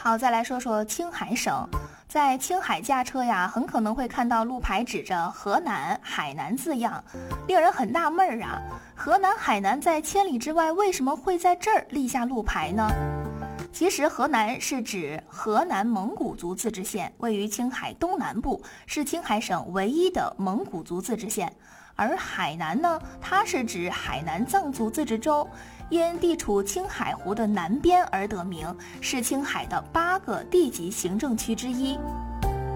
好，再来说说青海省。在青海驾车呀，很可能会看到路牌指着河南、海南字样，令人很纳闷啊。河南、海南在千里之外，为什么会在这儿立下路牌呢？其实河南是指河南蒙古族自治县，位于青海东南部，是青海省唯一的蒙古族自治县。而海南呢，它是指海南藏族自治州，因地处青海湖的南边而得名，是青海的8个地级行政区之一。